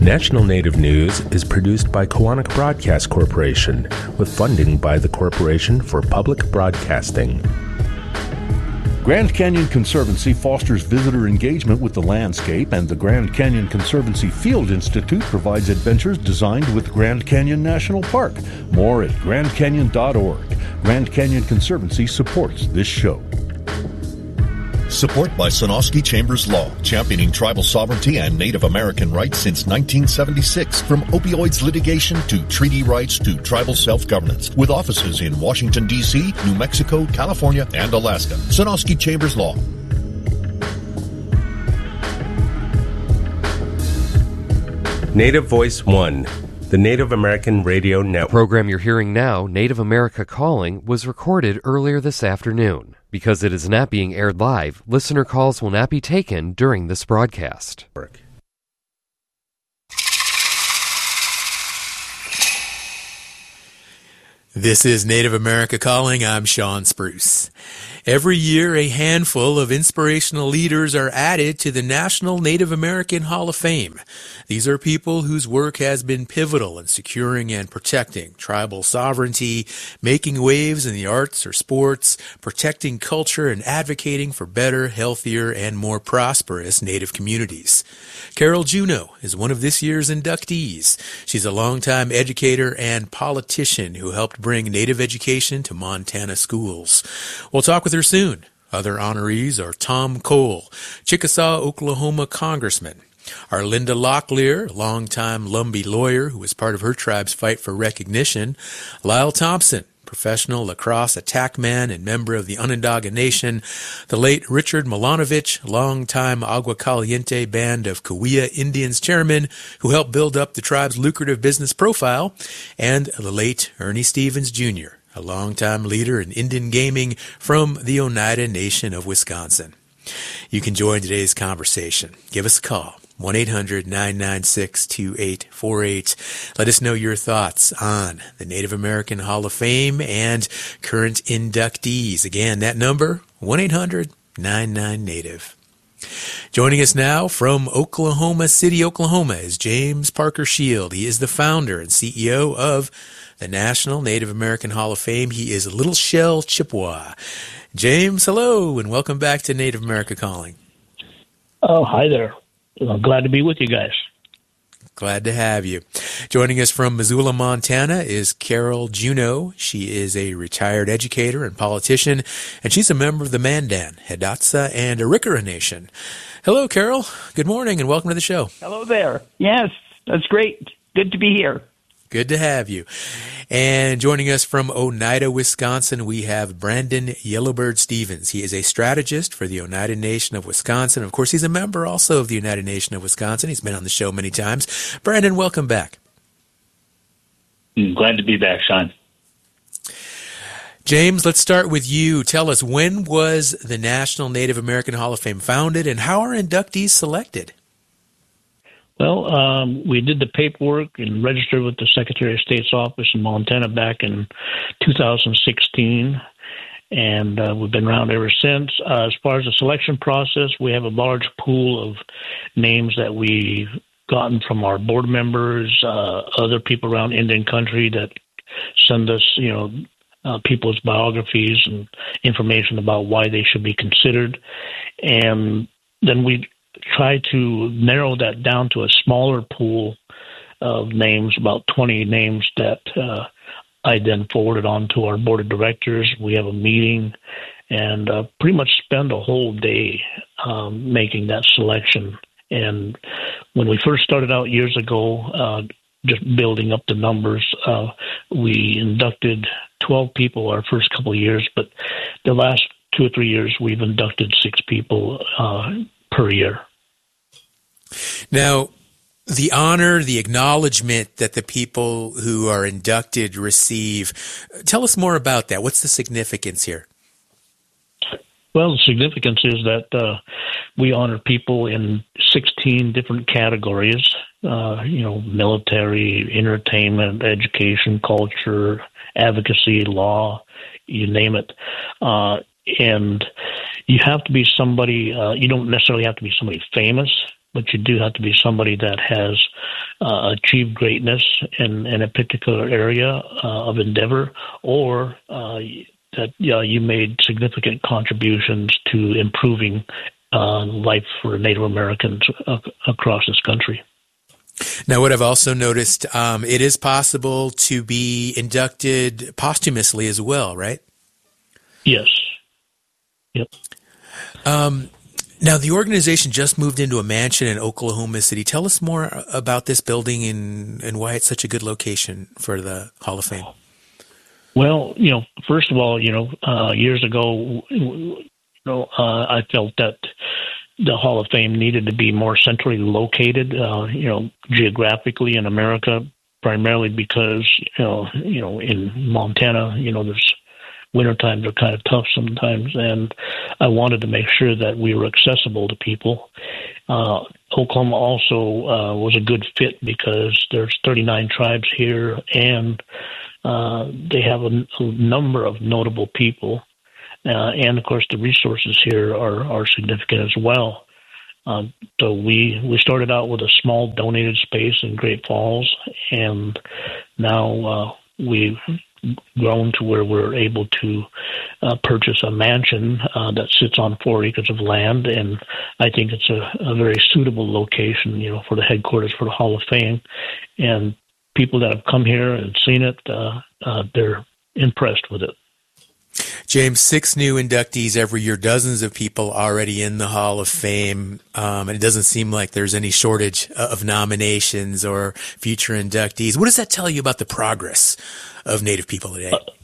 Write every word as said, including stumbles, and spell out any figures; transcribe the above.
National Native News is produced by Koahnic Broadcast Corporation with funding by the Corporation for Public Broadcasting. Grand Canyon Conservancy fosters visitor engagement with the landscape, and the Grand Canyon Conservancy Field Institute provides adventures designed with Grand Canyon National Park. More at grand canyon dot org. Grand Canyon Conservancy supports this show. Support by Sonosky Chambers Law, championing tribal sovereignty and Native American rights since nineteen seventy-six. From opioids litigation to treaty rights to tribal self-governance. With offices in Washington, D C, New Mexico, California, and Alaska. Sonosky Chambers Law. Native Voice One, the Native American Radio Network. The program you're hearing now, Native America Calling, was recorded earlier this afternoon. Because it is not being aired live, listener calls will not be taken during this broadcast. This is Native America Calling. I'm Sean Spruce. Every year, a handful of inspirational leaders are added to the National Native American Hall of Fame. These are people whose work has been pivotal in securing and protecting tribal sovereignty, making waves in the arts or sports, protecting culture, and advocating for better, healthier, and more prosperous Native communities. Carol Juneau is one of this year's inductees. She's a longtime educator and politician who helped bring Native education to Montana schools. We'll talk with her soon. Other honorees are Tom Cole, Chickasaw, Oklahoma Congressman, Arlinda Locklear, longtime Lumbee lawyer who was part of her tribe's fight for recognition, Lyle Thompson, professional lacrosse attackman and member of the Onondaga Nation, the late Richard Milanovich, longtime Agua Caliente Band of Cahuilla Indians chairman who helped build up the tribe's lucrative business profile, and the late Ernie Stevens Junior, a longtime leader in Indian gaming from the Oneida Nation of Wisconsin. You can join today's conversation. Give us a call. one eight hundred nine nine six two eight four eight. Let us know your thoughts on the Native American Hall of Fame and current inductees. Again, that number, one eight hundred nine nine Native. Joining us now from Oklahoma City, Oklahoma, is James Parker Shield. He is the founder and C E O of the National Native American Hall of Fame. He is Little Shell Chippewa. James, hello, and welcome back to Native America Calling. Oh, hi there. I'm glad to be with you guys. Glad to have you. Joining us from Missoula, Montana is Carol Juneau. She is a retired educator and politician, and she's a member of the Mandan, Hidatsa, and Arikara Nation. Hello, Carol. Good morning, and welcome to the show. Hello there. Yes, that's great. Good to be here. Good to have you. And joining us from Oneida, Wisconsin, we have Brandon Yellowbird Stevens. He is a strategist for the Oneida Nation of Wisconsin. Of course, he's a member also of the Oneida Nation of Wisconsin. He's been on the show many times. Brandon, welcome back. I'm glad to be back, Sean. James, let's start with you. Tell us, when was the National Native American Hall of Fame founded, and how are inductees selected? Well, um, we did the paperwork and registered with the Secretary of State's office in Montana back in two thousand sixteen, and uh, we've been around ever since. Uh, as far as the selection process, we have a large pool of names that we've gotten from our board members, uh, other people around Indian country that send us, you know, uh, people's biographies and information about why they should be considered. And then we try to narrow that down to a smaller pool of names, about twenty names that uh, I then forwarded on to our board of directors. We have a meeting and uh, pretty much spend a whole day um, making that selection. And when we first started out years ago, uh, just building up the numbers, uh, we inducted twelve people our first couple of years, but the last two or three years we've inducted six people uh, per year. Now, the honor, the acknowledgement that the people who are inducted receive, tell us more about that. What's the significance here? Well, the significance is that uh, we honor people in sixteen different categories, uh, you know, military, entertainment, education, culture, advocacy, law, you name it. Uh, and you have to be somebody, uh, you don't necessarily have to be somebody famous but you do have to be somebody that has uh, achieved greatness in, in a particular area uh, of endeavor, or uh, that uh, you made significant contributions to improving uh, life for Native Americans uh, across this country. Now, what I've also noticed, um, it is possible to be inducted posthumously as well, right? Yes. Yep. Um, now, the organization just moved into a mansion in Oklahoma City. Tell us more about this building and, and why it's such a good location for the Hall of Fame. Well, you know, first of all, you know, uh, years ago, you know, uh, I felt that the Hall of Fame needed to be more centrally located, uh, you know, geographically in America, primarily because, you know, you know, in Montana, you know, there's winter times are kind of tough sometimes, and I wanted to make sure that we were accessible to people. Uh, Oklahoma also uh, was a good fit because there's thirty-nine tribes here, and uh, they have a, a number of notable people. Uh, and, of course, the resources here are, are significant as well. Uh, so we, we started out with a small donated space in Great Falls, and now uh, we've grown to where we're able to uh, purchase a mansion uh, that sits on four acres of land, and I think it's a, a very suitable location, you know, for the headquarters for the Hall of Fame. And people that have come here and seen it, uh, uh, they're impressed with it. James, six new inductees every year, dozens of people already in the Hall of Fame, um, and it doesn't seem like there's any shortage of nominations or future inductees. What does that tell you about the progress of Native people today? Uh,